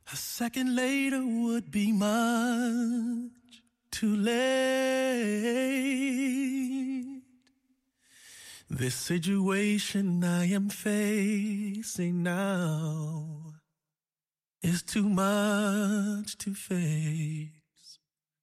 A second later would be much too late. This situation I am facing now is too much to face.